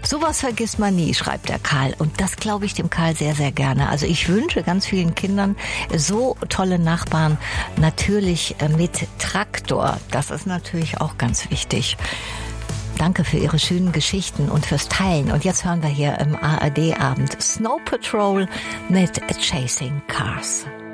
Sowas vergisst man nie, schreibt der Karl. Und das glaube ich dem Karl sehr, sehr gerne. Also ich wünsche ganz vielen Kindern so tolle Nachbarn, natürlich mit Traktor. Das ist natürlich auch ganz wichtig. Danke für Ihre schönen Geschichten und fürs Teilen. Und jetzt hören wir hier im ARD-Abend Snow Patrol mit Chasing Cars.